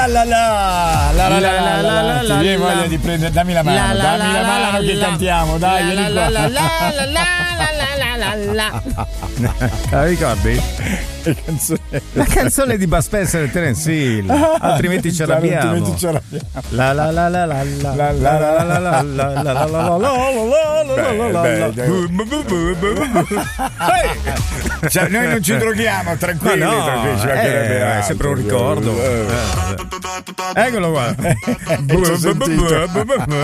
Vieni voglia di prendere, dammi la mano che cantiamo, dai, vieni qua. La ricordi? La canzone di Bud Spencer e Terence Hill, altrimenti ci arrabbiamo. La la la la la la la la la la cioè, noi non ci droghiamo, tranquilli, è sempre un ricordo. Eccolo qua.